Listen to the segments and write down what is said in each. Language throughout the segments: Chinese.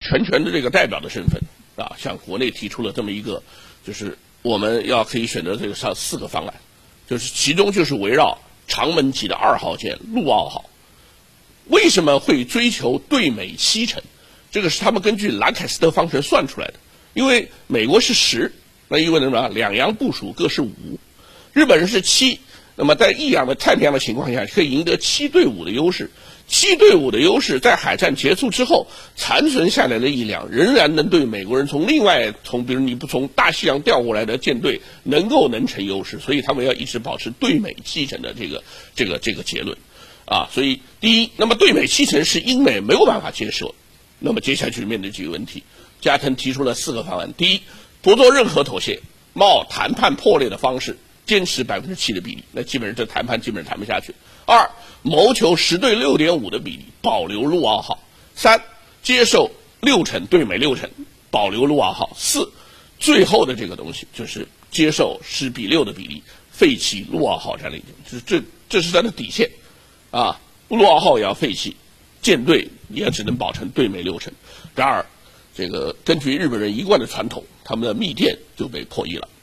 全权的这个代表的身份啊，向国内提出了这么一个，就是我们可以选择这个上4个方案，就是其中就是围绕长门级的2号舰陆奥号，为什么会追求对美7成？这个是他们根据兰凯斯特方程算出来的，因为美国是10，那意味着什么？两洋部署各是5，日本人是7。那么在异样的太平洋的情况下，可以赢得7对5的优势。7对5的优势，在海战结束之后残存下来的1两，仍然能对美国人比如你不从大西洋调过来的舰队能成优势，所以他们要一直保持对美7成的这个结论啊。所以第一，那么对美7成是英美没有办法接受。那么接下去面对几个问题，加藤提出了4个方案：第一，不做任何妥协，冒谈判破裂的方式坚持7%的比例，那基本上这谈判基本上谈不下去。2，谋求10对6.5的比例，保留陆奥号。3，接受6成对美6成，保留陆奥号。4，最后的这个东西就是接受10比6的比例，废弃陆奥号战列舰，这是它的底线啊。陆奥号也要废弃，舰队也只能保证对美6成。然而，这个根据日本人一贯的传统，他们的密电就被破译了。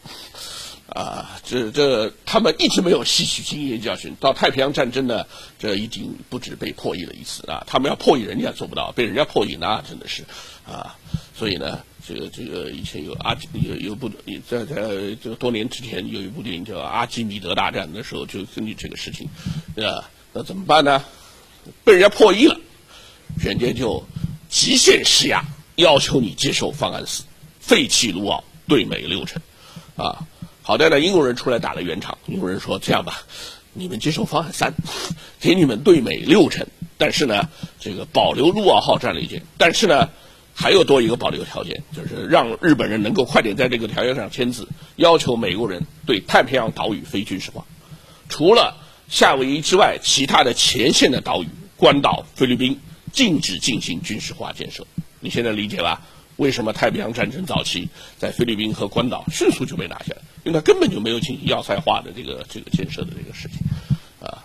他们一直没有吸取经验教训，到太平洋战争呢，这已经不止被破译了一次啊！他们要破译人家做不到，被人家破译那真的是啊！所以呢，这个以前有部在这个多年之前有一部电影叫《阿基米德大战》的时候，就根据这个事情，那怎么办呢？被人家破译了，人家就极限施压，要求你接受方案4，废弃陆奥，对美6成啊！好在呢，英国人出来打了圆场。英国人说：“这样吧，你们接受方案3，给你们对美6成，但是呢，这个保留陆奥号战列舰，但是呢，还有多一个保留条件，就是让日本人能够快点在这个条约上签字，要求美国人对太平洋岛屿非军事化，除了夏威夷之外，其他的前线的岛屿、关岛、菲律宾禁止进行军事化建设。你现在理解吧？为什么太平洋战争早期在菲律宾和关岛迅速就被拿下来？因为它根本就没有进行要塞化的这个建设的这个事情啊。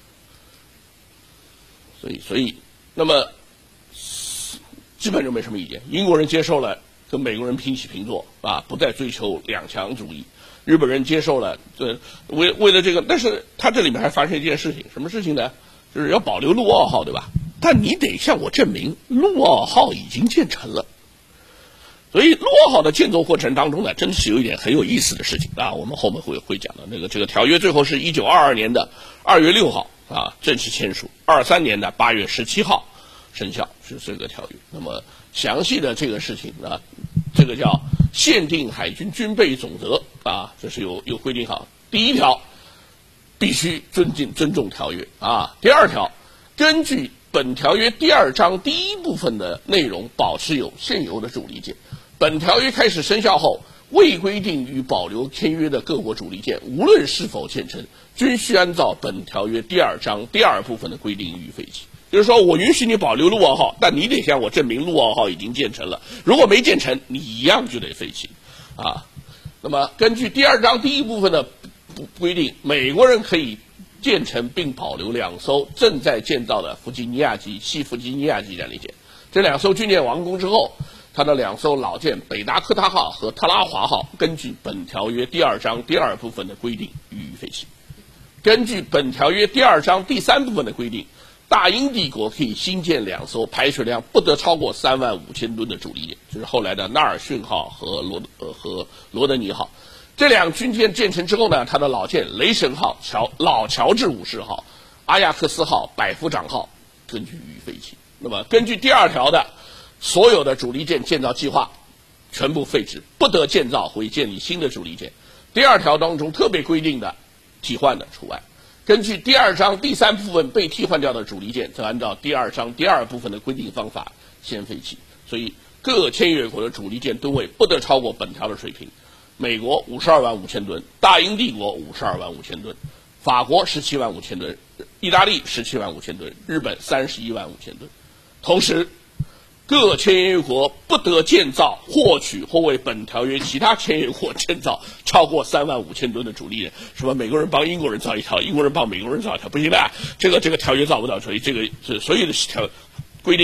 所以，那么基本就没什么意见。英国人接受了跟美国人平起平坐啊，不再追求2强主义。日本人接受了，为了这个，但是他这里面还发生一件事情，什么事情呢？就是要保留陆奥号，对吧？但你得向我证明陆奥号已经建成了。所以陆奥号的建造过程当中呢，真是有一点很有意思的事情啊，我们后面会讲的。这个条约最后是1922年的2月6号啊正式签署，23年的8月17号生效，是这个条约。那么详细的这个事情呢，这个叫限定海军军备总则啊，这是有规定好。第1条，必须尊重条约啊。第2条，根据本条约第2章第1部分的内容，保持有现有的主力舰。本条约开始生效后，未规定与保留签约的各国主力舰，无论是否建成，均需按照本条约第2章第2部分的规定予以废弃。就是说我允许你保留陆奥号，但你得向我证明陆奥号已经建成了。如果没建成，你一样就得废弃啊。那么根据第2章第1部分的规定，美国人可以建成并保留2艘正在建造的弗吉尼亚级、西弗吉尼亚级战列舰。这2艘军舰完工之后，它的2艘老舰北达科他号和特拉华号，根据本条约第2章第2部分的规定予以废弃。根据本条约第2章第3部分的规定，大英帝国可以新建2艘排水量不得超过35000吨的主力舰，就是后来的纳尔逊号和罗德尼号。这2军舰建成之后呢，它的老舰雷神号、老乔治五世号、阿亚克斯号、百夫长号根据予以废弃。那么根据第2条的所有的主力舰建造计划全部废止，不得建造或建立新的主力舰。第2条当中特别规定的替换的除外。根据第2章第3部分被替换掉的主力舰，则按照第2章第2部分的规定方法先废弃。所以各签约国的主力舰吨位不得超过本条的水平。美国525000吨，大英帝国525000吨，法国175000吨，意大利175000吨，日本315000吨。同时，各签约国不得建造、获取或为本条约其他签约国建造超过35000吨的主力舰。什么美国人帮英国人造一条，英国人帮美国人造一条，不行的，这个条约造不到，所以这个是所有的条规定，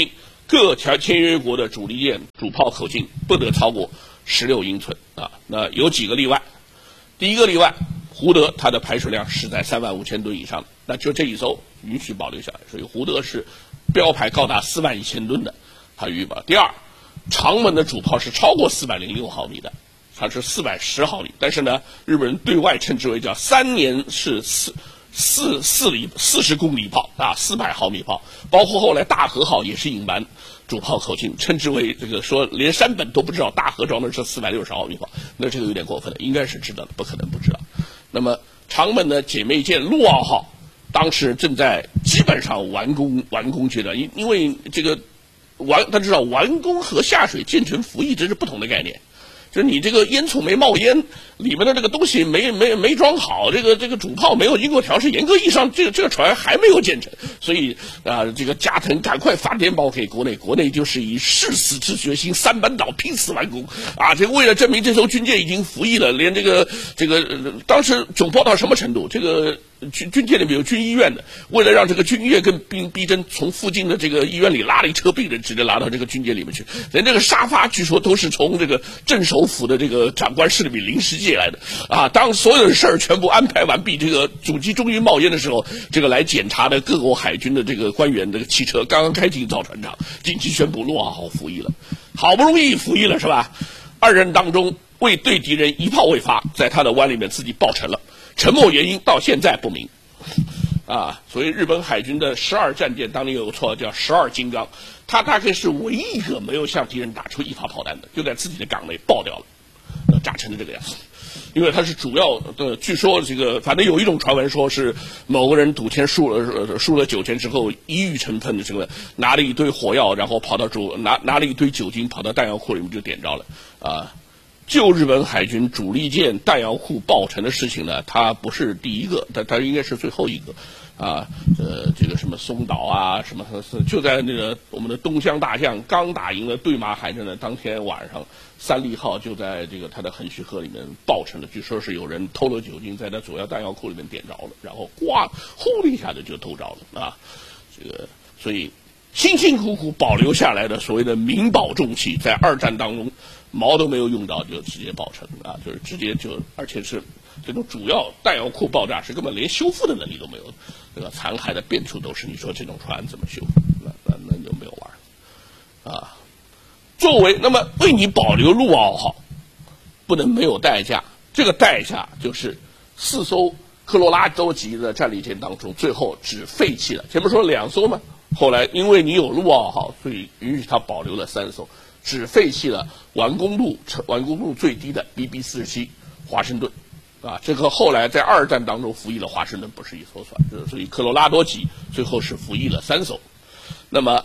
各签约国的主力舰、主炮口径不得超过16英寸啊。那有几个例外，第一个例外，胡德它的排水量是在35000吨以上的，那就这一艘允许保留下来，所以胡德是标排高达41000吨的，它予以保留。第二，长门的主炮是超过406毫米的，它是410毫米，但是呢，日本人对外称之为叫3年是40公里炮啊，400毫米炮，包括后来大和号也是隐瞒主炮口径，称之为这个说连山本都不知道大和装的是460毫米炮，那这个有点过分了，应该是知道的，不可能不知道。那么长门的姐妹舰陆奥号当时正在基本上完工阶段，因为这个大家知道完工和下水建成服役这是不同的概念。就是你这个烟囱没冒烟，里面的这个东西没装好，这个主炮没有经过调试，严格意义上这个船还没有建成，所以这个加藤赶快发电报给国内就是以誓死之决心3班岛拼死完工啊！这个为了证明这艘军舰已经服役了，连这个当时窘迫到什么程度？这个军舰里面有军医院的，为了让这个军医院更逼真，从附近的这个医院里拉了一车病人，直接拉到这个军舰里面去。连这个沙发据说都是从这个镇守府的这个长官室里面临时借来的啊！当所有的事儿全部安排完毕，这个主机终于冒烟的时候，这个来检查的各国海军的这个官员，这个汽车刚刚开进造船厂，紧急宣布陆奥号服役了，好不容易服役了是吧？二战当中为对敌人一炮未发，在他的湾里面自己爆沉了。沉没原因到现在不明，啊，所以日本海军的12战舰当年有个绰号叫12金刚，它大概是唯一一个没有向敌人打出一发炮弹的，就在自己的港内爆掉了，炸成了这个样子。因为它是主要的，据说这个反正有一种传闻说是某个人赌钱输了酒钱之后，抑郁成分的这个拿了一堆火药，然后跑到拿了一堆酒精跑到弹药库里面就点着了啊。就日本海军主力舰弹药库爆沉的事情呢，它不是第一个，但它应该是最后一个，啊，这个什么松岛啊，什么就在那个我们的东乡大将刚打赢了对马海战的当天晚上，三笠号就在这个它的横须贺里面爆沉了，据说是有人偷了酒精在它主要弹药库里面点着了，然后哗呼的一下子就偷着了啊，这个所以辛辛苦苦保留下来的所谓的民保重器，在二战当中毛都没有用到就直接爆沉啊，就是直接就，而且是这种主要弹药库爆炸是根本连修复的能力都没有，这个残骸的遍处都是，你说这种船怎么修？那就没有玩啊。作为那么为你保留陆奥号，不能没有代价，这个代价就是4艘科罗拉多级的战列舰当中，最后只废弃了，前面说2艘嘛，后来因为你有陆奥号，所以允许它保留了3艘。只废弃了完工度最低的 BB-47华盛顿，啊，这个后来在二战当中服役了华盛顿不是一艘船，所以科罗拉多级最后是服役了3艘。那么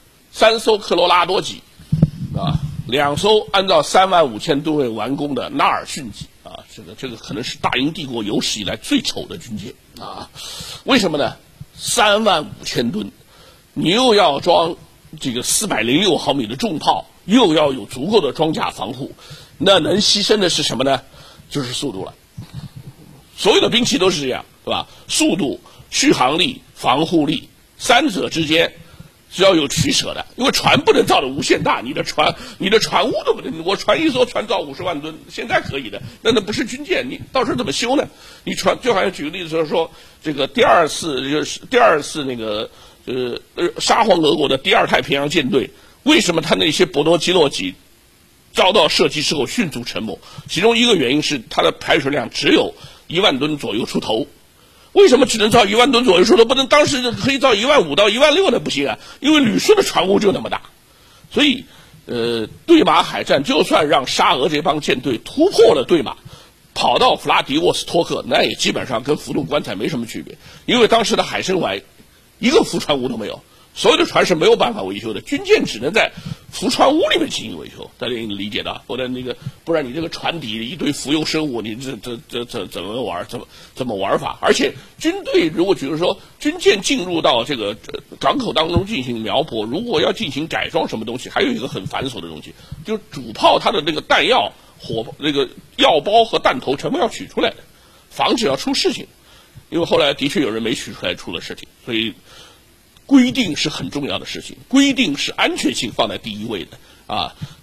3艘科罗拉多级，啊，2艘按照35000吨位完工的纳尔逊级，啊，这个可能是大英帝国有史以来最丑的军舰啊，为什么呢？35000吨，你又要装这个406毫米的重炮，又要有足够的装甲防护，那能牺牲的是什么呢？就是速度了。所有的兵器都是这样，对吧？速度、续航力、防护力，三者之间是要有取舍的。因为船不能造的无限大，你的船坞都不能。我船一艘船造50万吨，现在可以的，那不是军舰，你到时候怎么修呢？你船就好像举个例子就是说，这个第二次那个沙皇俄国的第2太平洋舰队。为什么他那些博多基洛级遭到射击之后迅速沉没？其中一个原因是它的排水量只有1万吨左右出头。为什么只能造1万吨左右出头？不能当时可以造15000到16000的不行啊？因为旅顺的船坞就那么大。所以，对马海战就算让沙俄这帮舰队突破了对马，跑到弗拉迪沃斯托克，那也基本上跟浮动棺材没什么区别。因为当时的海参崴一个浮船坞都没有。所有的船是没有办法维修的，军舰只能在浮船坞里面进行维修，大家理解的。或者不然你这个船底一堆浮游生物，你这怎么玩？怎么玩法？而且军队如果比如说军舰进入到这个港口当中进行瞄泊，如果要进行改装什么东西，还有一个很繁琐的东西，就是主炮它的那个弹药那个药包和弹头全部要取出来的，防止要出事情。因为后来的确有人没取出来，出了事情，所以规定是很重要的事情，规定是安全性放在第一位的啊。